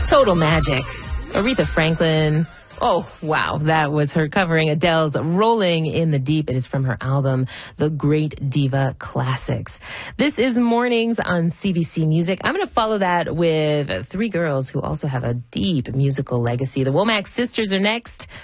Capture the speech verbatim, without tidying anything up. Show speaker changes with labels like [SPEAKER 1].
[SPEAKER 1] Total magic. Aretha Franklin. Oh, wow. That was her covering Adele's Rolling in the Deep. It is from her album, The Great Diva Classics. This is Mornings on C B C Music. I'm going to follow that with three girls who also have a deep musical legacy. The Womack Sisters are next.